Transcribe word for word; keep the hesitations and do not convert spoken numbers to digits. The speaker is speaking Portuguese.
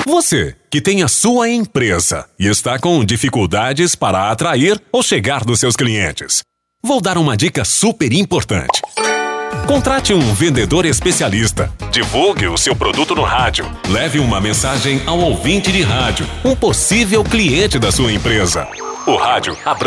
Você, que tem a sua empresa e está com dificuldades para atrair ou chegar nos seus clientes. Vou dar uma dica super importante. Contrate um vendedor especialista. Divulgue o seu produto no rádio. Leve uma mensagem ao ouvinte de rádio, um possível cliente da sua empresa. O rádio abrange